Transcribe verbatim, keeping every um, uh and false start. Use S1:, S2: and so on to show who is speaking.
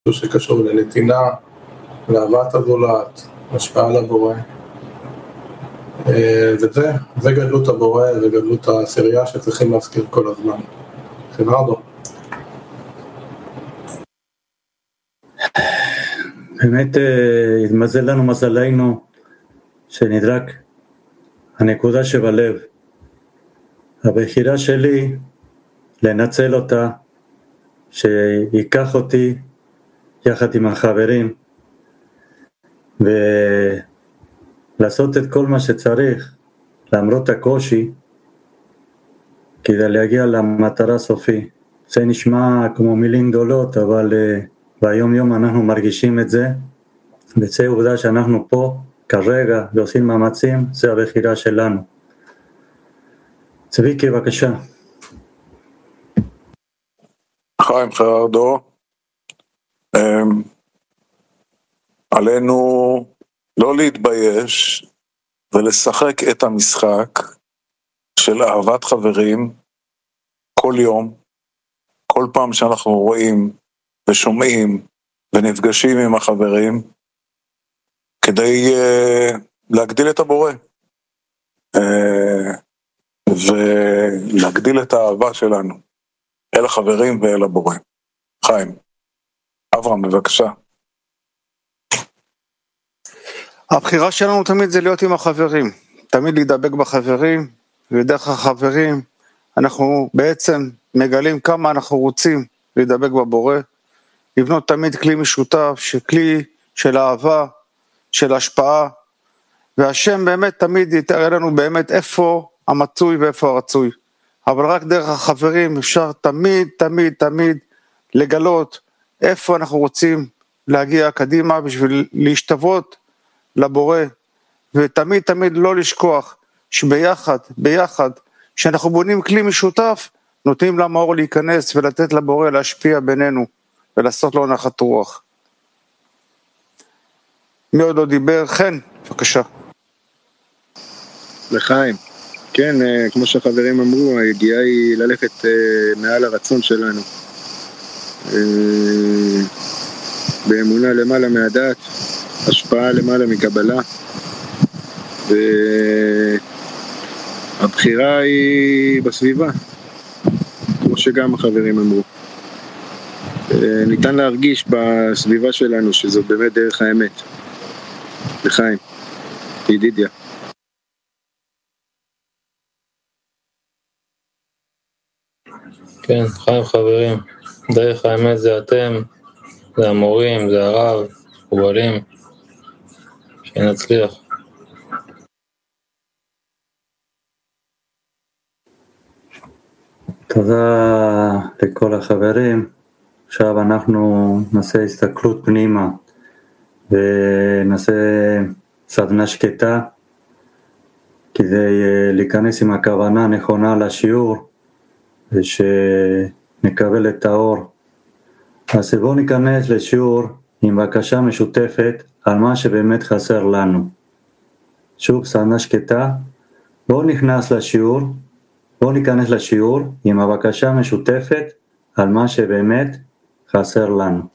S1: שקשור לנתינה, לאהבת הזולת, השפעה על הבורא. וזה, זה גדלות הבורא, זה גדלות העשירייה שצריכים להזכיר כל הזמן. חנרדו.
S2: באמת התמזל לנו מזלנו שנדרק הנקודה שבלב. הבחירה שלי לנצל אותה, שיקח אותי יחד עם החברים ולעשות את כל מה שצריך למרות הקושי כדי להגיע למטרה סופי. זה נשמע כמו מילים גדולות, אבל uh, ביום יום אנחנו מרגישים את זה, וזה עובדה שאנחנו פה כרגע ועושים מאמצים, זה הבחירה שלנו. צביקי, בבקשה.
S3: חיים חרדו, um, עלינו לא להתבייש ולשחק את המשחק של אהבת חברים כל יום, כל פעם שאנחנו רואים ושומעים ונפגשים עם החברים, כדי uh, להגדיל את הבורא uh, ולהגדיל את האהבה שלנו אל החברים ואל הבורא. חיים. אברהם, בבקשה.
S4: הבחירה שלנו תמיד זה להיות עם החברים, תמיד להידבק בחברים, ודרך החברים אנחנו בעצם מגלים כמה אנחנו רוצים להידבק בבורא, לבנות תמיד כלי משותף, כלי של אהבה, של השפעה, והשם באמת תמיד יתאר לנו באמת איפה המצוי ואיפה הרצוי, אבל רק דרך החברים אפשר תמיד תמיד תמיד לגלות איפה אנחנו רוצים להגיע קדימה בשביל להשתוות לבורא, ותמיד תמיד לא לשכוח שביחד, ביחד, שאנחנו בונים כלי משותף, נותנים למאור להיכנס ולתת לבורא להשפיע בינינו, ולעשות לו נחת רוח. מי עוד לא דיבר? חן, בבקשה.
S5: לחיים. כן, כמו שהחברים אמרו, היגיעה היא ללכת מעל הרצון שלנו. באמונה למעלה מהדעת, השפעה למעלה מקבלה, והבחירה היא בסביבה, כמו שגם החברים אמרו. ניתן להרגיש בסביבה שלנו שזו באמת דרך האמת. לחיים, ידידיה.
S6: כן, חיים חברים, דרך האמת זה אתם, זה המורים, זה הרב, חובלים, שנצליח.
S2: תודה לכל החברים. עכשיו אנחנו נעשה הסתכלות פנימה ונעשה סדנה שקטה כדי להיכנס עם הכוונה הנכונה לשיעור ושנקבל את האור. אז בואו ניכנס לשיעור עם בקשה משותפת על מה שבאמת חסר לנו. שוב סדנה שקטה, בואו נכנס לשיעור, בואו ניכנס לשיעור עם הבקשה משותפת על מה שבאמת חסר לנו.